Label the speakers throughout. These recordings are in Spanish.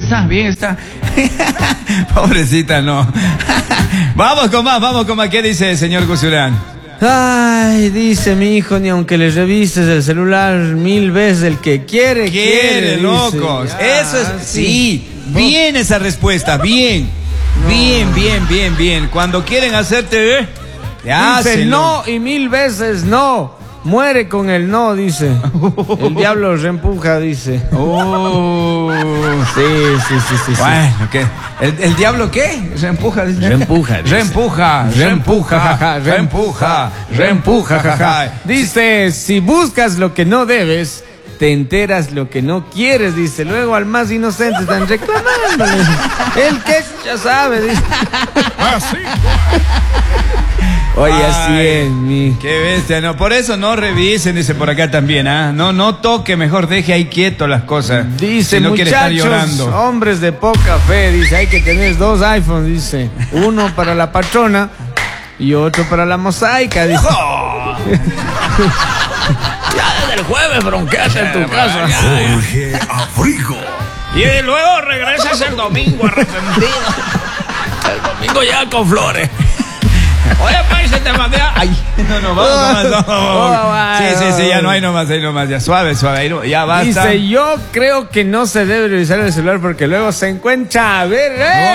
Speaker 1: bien está. Pobrecita, no. Vamos con más. ¿Qué dice el señor Gusurán?
Speaker 2: Ay, dice mi hijo, ni aunque le revises el celular 1000 veces, el que quiere,
Speaker 1: locos.
Speaker 2: Dice.
Speaker 1: Eso es, sí, bien esa respuesta, bien. Bien. Cuando quieren hacerte,
Speaker 2: dice no y 1000 veces no. Muere con el no, dice. El diablo reempuja, dice. Sí.
Speaker 1: Bueno, ¿qué? ¿El diablo qué? ¿Reempuja? Reempuja, jaja.
Speaker 2: Dice, si buscas lo que no debes, te enteras lo que no quieres, dice. Luego al más inocente están reclamándole. El que ya sabe, dice.
Speaker 3: Así.
Speaker 2: Oye, así es, mi.
Speaker 1: Qué bestia, no, por eso no revisen, dice por acá también, ¿ah? No toque, mejor deje ahí quieto las cosas.
Speaker 2: Dice,
Speaker 1: si no quiere estar llorando.
Speaker 2: Hombres de poca fe, dice, hay que tener 2 iPhones, dice. Uno para la patrona y otro para la mosaica, dice.
Speaker 1: Ya desde el jueves bronqueate en tu casa.
Speaker 3: Jorge Afrigo.
Speaker 1: Y luego regresas el domingo arrepentido. El domingo ya con flores. Oye, país, te mandé a... Ay, no, vamos. Sí, ya no hay nomás, ya suave, ya basta.
Speaker 2: Dice, yo creo que no se debe revisar el celular porque luego se encuentra, a ver,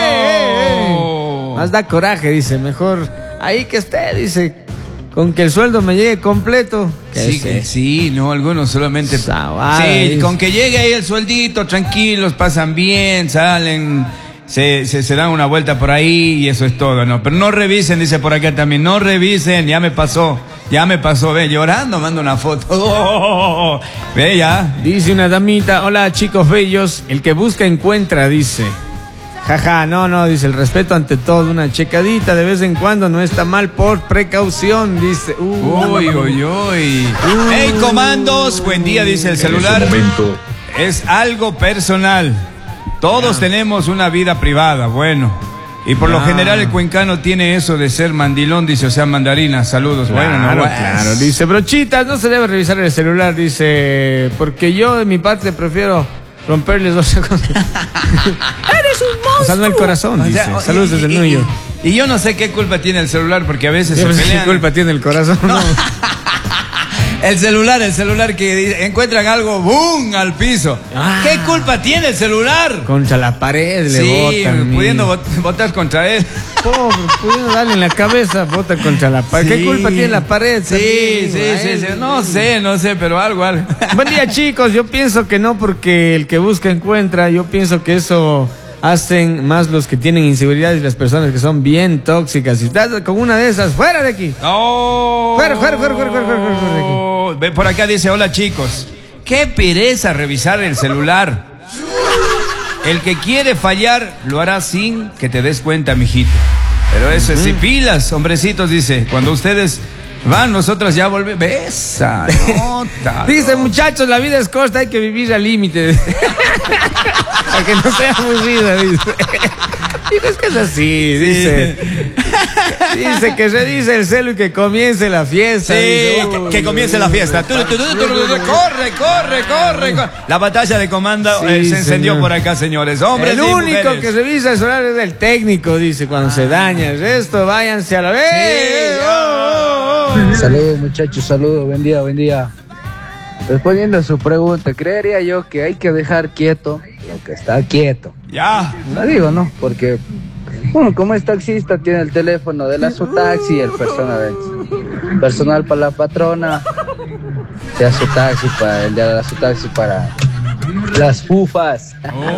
Speaker 2: más da coraje, dice, mejor ahí que esté, dice, con que el sueldo me llegue completo.
Speaker 1: Sí, algunos solamente...
Speaker 2: Sí,
Speaker 1: con que llegue ahí el sueldito, tranquilos, pasan bien, salen... Se dan una vuelta por ahí y eso es todo, ¿no? Pero no revisen, dice por acá también, no revisen, ya me pasó, ve, llorando, manda una foto. Ve ya.
Speaker 2: Dice una damita, hola chicos bellos, el que busca encuentra, dice. Jaja, no, dice, el respeto ante todo, una checadita de vez en cuando no está mal por precaución, dice.
Speaker 1: Uy. Hey, comandos, buen día, dice el celular. Es algo personal. Todos tenemos una vida privada, bueno. Y por lo general el cuencano tiene eso de ser mandilón, dice, o sea, mandarina. Saludos,
Speaker 2: claro. Dice, brochitas, no se debe revisar el celular, dice, porque yo de mi parte prefiero romperles 12 cosas.
Speaker 4: ¡Eres un monstruo!
Speaker 2: O sea, no el corazón, dice. Saludos desde New York.
Speaker 1: Y yo no sé qué culpa tiene el celular, porque a veces se pelean.
Speaker 2: ¿Qué culpa tiene el corazón? No.
Speaker 1: El celular que encuentran algo, ¡boom!, al piso. ¿Qué culpa tiene el celular?
Speaker 2: Contra la pared le botan.
Speaker 1: Pudiendo botar contra él.
Speaker 2: Pobre, pudiendo darle en la cabeza, bota contra la pared. ¿Qué culpa tiene la pared?
Speaker 1: Sí. No sé, pero algo.
Speaker 2: Buen día, chicos. Yo pienso que no, porque el que busca encuentra. Yo pienso que eso hacen más los que tienen inseguridad y las personas que son bien tóxicas. Si estás con una de esas, ¡fuera de aquí! Fuera de aquí.
Speaker 1: Por acá dice, hola chicos, qué pereza revisar el celular. El que quiere fallar lo hará sin que te des cuenta, mijito. Pero eso es, si pilas, hombrecitos, dice, cuando ustedes van, nosotros ya volvemos. Besa, nota.
Speaker 2: Dice, muchachos, la vida es corta, hay que vivir al límite. Para que no sea aburrida, dice. Y es que es así, dice. Dice que revise el celu y que comience la fiesta.
Speaker 1: Sí,
Speaker 2: dice,
Speaker 1: que comience la fiesta. Corre. La batalla de comando se encendió por acá, señores. Hombres
Speaker 2: el único que revisa el celular es el técnico, dice, cuando se daña. El resto, váyanse a la vez.
Speaker 5: Saludos, muchachos, saludos. Buen día. Respondiendo a su pregunta, creería yo que hay que dejar quieto lo que está quieto.
Speaker 1: Ya.
Speaker 5: No digo, ¿no? Porque como es taxista, tiene el teléfono de su taxi y el personal para la patrona, sea su taxi para el de su taxi para las fufas.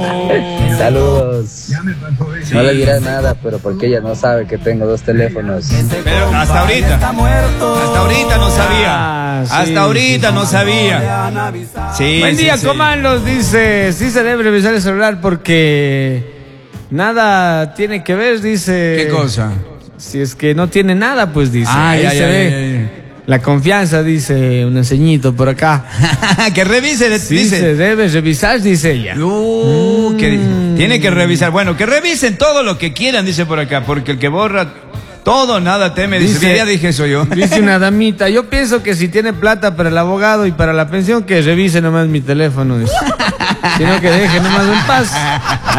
Speaker 5: Saludos. No le dirá nada, pero porque ella no sabe que tengo 2 teléfonos.
Speaker 1: Pero hasta ahorita no sabía. Hasta ahorita no sabía. Sí,
Speaker 2: buen día, comandos, dice, sí se debe revisar el celular porque nada tiene que ver, dice.
Speaker 1: ¿Qué cosa?
Speaker 2: Si es que no tiene nada, pues dice.
Speaker 1: Ahí se ve.
Speaker 2: La confianza, dice un enseñito por acá.
Speaker 1: Que revise,
Speaker 2: sí,
Speaker 1: dice.
Speaker 2: Se debe revisar, dice ella.
Speaker 1: Tiene que revisar. Bueno, que revisen todo lo que quieran, dice por acá, porque el que borra todo, nada teme, dice, ya dije eso yo.
Speaker 2: Dice una damita, yo pienso que si tiene plata para el abogado y para la pensión, que revise nomás mi teléfono, dice. Sino que deje nomás en paz.